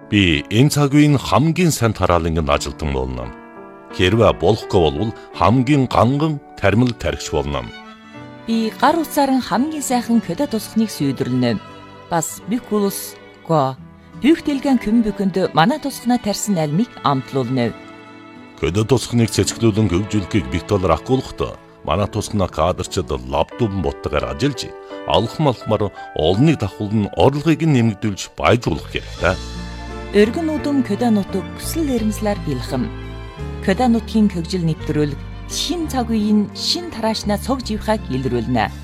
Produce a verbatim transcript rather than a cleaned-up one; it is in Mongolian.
Би энэ цаг үеийн хамгийн сайн тараалангийн ажилтан болно. Хэрвээ болохгүй бол хамгийн ганган тармил тархич болно. Би гар утсаар хамгийн сайхан көдө тусахныг сүйдэрлэнэ. Бас бикулус го Büchtelgэн Kümbükөнд манай тусахнаа тарьсан альмыг амтлуулна. Көдө тусахныг цэцгэлүүлэн хөгжүүлэхийг Виктор ахгуулахдаа манай тусахнаа кадрчид лаптопн боттойгоор ажиллаж алхам алхмаар олныг давхуулн орлогыг нэмэгдүүлж баяжуулах хэрэгтэй. Өргөн удам көдө нутаг хүсэл эрмслэр бэлхэм. Көдө нутгийн хөгжил нэвтрүүлэг шин цаг үеийн шин тараашнаа цог живхаг илрүүлнэ.